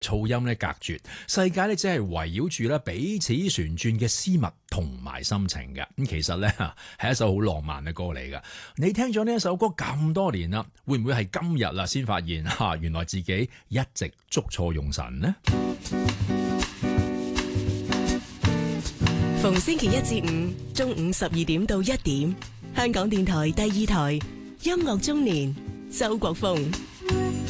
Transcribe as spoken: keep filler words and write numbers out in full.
噪音咧隔絕，世界咧只係圍繞住咧彼此旋轉嘅絲襪同埋心情嘅。咁其實咧係一首好浪漫嘅歌嚟㗎。你聽咗呢一首歌咁多年啦，會唔會係今日啦先發現嚇原來自己一直捉錯用神呢？ 逢星期一至五中午十二點到一點，香港電台第二台音樂中年，周國峰。